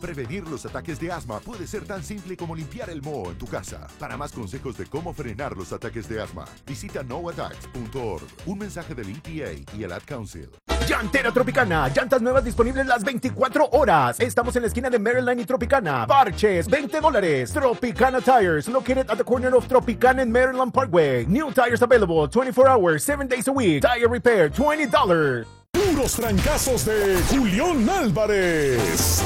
Prevenir los ataques de asma puede ser tan simple como limpiar el moho en tu casa. Para más consejos de cómo frenar los ataques de asma, visita noattacks.org. Un mensaje del EPA y el Ad Council. Llantera Tropicana, llantas nuevas disponibles las 24 horas. Estamos en la esquina de Maryland y Tropicana. Parches, $20. Tropicana Tires, located at the corner of Tropicana and Maryland Parkway. New tires available 24 hours, 7 days a week. Tire repair, $20. Puros trancazos de Julián Álvarez.